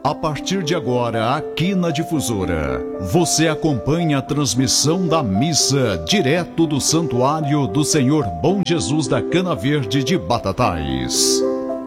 A partir de agora, aqui na Difusora, você acompanha a transmissão da missa direto do Santuário do Senhor Bom Jesus da Cana Verde de Batatais.